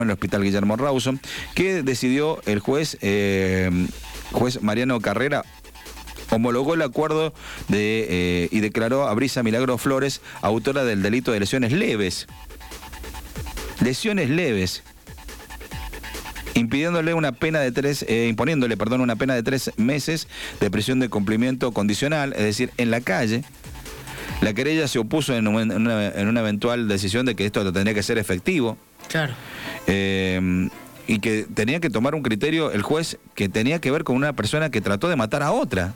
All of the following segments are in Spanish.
en el hospital Guillermo Rawson, que decidió el juez Mariano Carrera, homologó el acuerdo y declaró a Brisa Milagro Flores autora del delito de lesiones leves. Lesiones leves. Imponiéndole una pena de 3 meses de prisión de cumplimiento condicional, es decir, en la calle. La querella se opuso en una eventual decisión de que esto tendría que ser efectivo. Claro. Y que tenía que tomar un criterio el juez que tenía que ver con una persona que trató de matar a otra.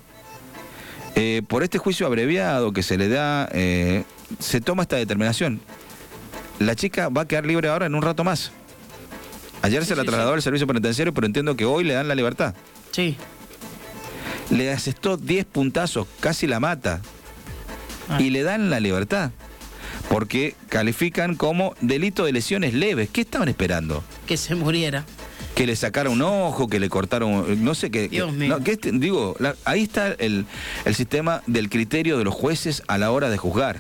Por este juicio abreviado que se le da, se toma esta determinación. La chica va a quedar libre ahora en un rato más. Ayer se la trasladó al servicio penitenciario, pero entiendo que hoy le dan la libertad. Sí. Le asestó 10 puntazos, casi la mata. Y le dan la libertad. Porque califican como delito de lesiones leves. ¿Qué estaban esperando? Que se muriera. Que le sacara un ojo, que le cortaron, no sé qué. Dios mío. Ahí está el sistema del criterio de los jueces a la hora de juzgar.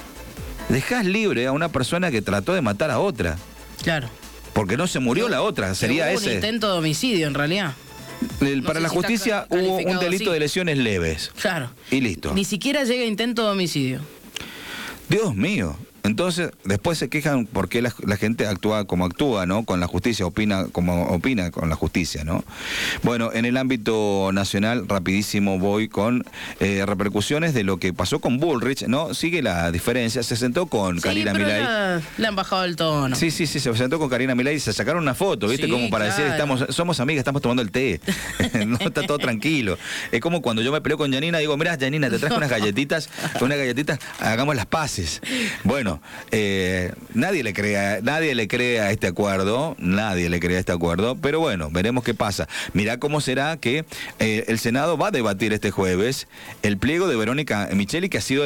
Dejás libre a una persona que trató de matar a otra. Claro. Porque no se murió la otra, sería hubo ese. Un intento de homicidio, en realidad. Para la justicia hubo un delito de lesiones leves. Claro. Y listo. Ni siquiera llega intento de homicidio. Dios mío. Entonces, después se quejan porque la gente actúa como actúa, ¿no? Con la justicia, opina como opina con la justicia, ¿no? Bueno, en el ámbito nacional, rapidísimo voy con repercusiones de lo que pasó con Bullrich, ¿no? Sigue la diferencia, se sentó con Karina Milei. Le han bajado el tono. Sí, se sentó con Karina Milei y se sacaron una foto, ¿viste? Sí, como para decir, claro. somos amigas, estamos tomando el té. No, está todo tranquilo. Es como cuando yo me peleo con Janina, digo, mirá, Janina, te traje unas galletitas, hagamos las paces. Bueno, nadie le cree a este acuerdo, pero bueno, veremos qué pasa. Mirá cómo será que el Senado va a debatir este jueves el pliego de Verónica Micheli, que ha sido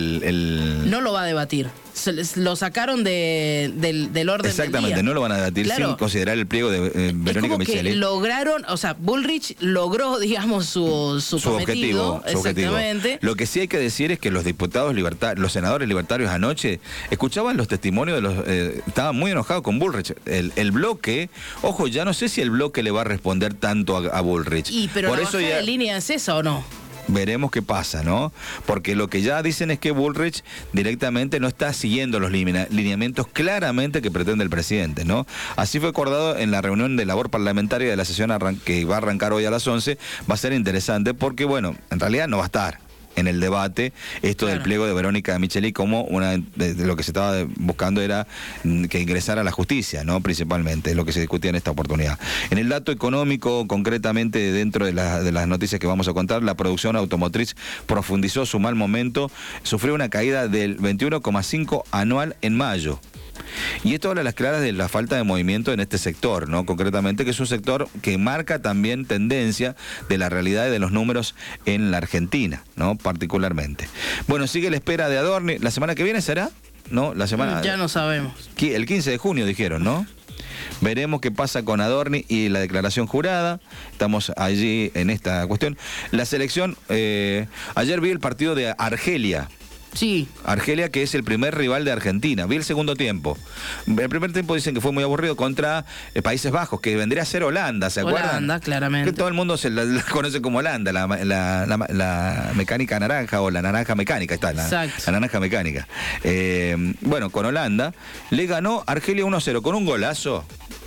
No lo va a debatir. Lo sacaron del orden. Exactamente, del día. no lo van a debatir sin considerar el pliego de Verónica Micheli. Que lograron, o sea, Bullrich logró, digamos, su objetivo. Exactamente. Lo que sí hay que decir es que los diputados los senadores libertarios anoche escuchaban los testimonios de los... estaban muy enojados con Bullrich. El bloque, ojo, ya no sé si el bloque le va a responder tanto a Bullrich. Pero por eso ya... de línea es esa o no. Veremos qué pasa, ¿no? Porque lo que ya dicen es que Bullrich directamente no está siguiendo los lineamientos claramente que pretende el presidente, ¿no? Así fue acordado en la reunión de labor parlamentaria de la sesión que va a arrancar hoy a las 11. Va a ser interesante porque, bueno, en realidad no va a estar en el debate esto del pliego de Verónica Micheli, como una de lo que se estaba buscando era que ingresara a la justicia, ¿no? Principalmente, es lo que se discutía en esta oportunidad. En el dato económico, concretamente dentro de las noticias que vamos a contar, la producción automotriz profundizó su mal momento, sufrió una caída del 21,5 anual en mayo. Y esto habla a las claras de la falta de movimiento en este sector, ¿no? Concretamente, que es un sector que marca también tendencia de la realidad y de los números en la Argentina, ¿no? Particularmente. Bueno, sigue la espera de Adorni. ¿La semana que viene será? ¿No? La semana... Ya no sabemos. El 15 de junio dijeron, ¿no? Veremos qué pasa con Adorni y la declaración jurada. Estamos allí en esta cuestión. La selección... ayer vi el partido de Argelia. Sí. Argelia, que es el primer rival de Argentina. Vi el segundo tiempo. El primer tiempo dicen que fue muy aburrido contra Países Bajos, que vendría a ser Holanda, ¿se acuerdan? Holanda, claramente. Que todo el mundo se la conoce como Holanda, la mecánica naranja o la naranja mecánica, está, la naranja mecánica. Bueno, con Holanda le ganó Argelia 1-0 con un golazo.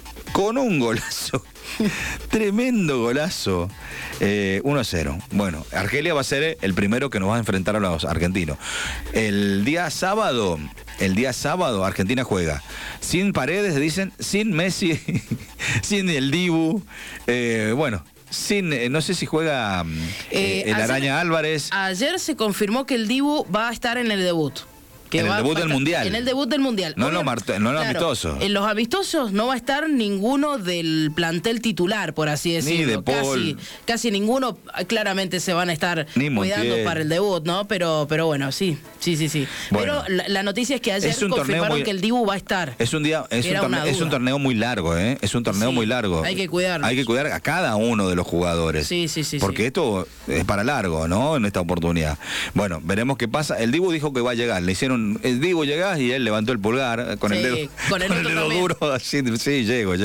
Tremendo golazo. 1-0. Bueno, Argelia va a ser el primero que nos va a enfrentar a los argentinos. El día sábado Argentina juega sin Paredes, dicen, sin Messi, sin el Dibu, sin, no sé si juega el Araña Álvarez. Ayer se confirmó que el Dibu va a estar en el debut. En el debut del Mundial. En el debut del Mundial. No en los amistosos. En los amistosos no va a estar ninguno del plantel titular, por así decirlo. Ni de Paul. Casi ninguno. Claramente se van a estar cuidando para el debut, ¿no? Pero bueno, sí. Bueno, pero la noticia es que ayer confirmaron que el Dibu va a estar. Es un torneo muy largo, ¿eh? Es un torneo muy largo. Hay que cuidarlo. Hay que cuidar a cada uno de los jugadores. Sí. Porque esto es para largo, ¿no? En esta oportunidad. Bueno, veremos qué pasa. El Dibu dijo que va a llegar. Le hicieron Dibu, llegás, y él levantó el pulgar con el dedo, con el dedo duro, así, sí, llego.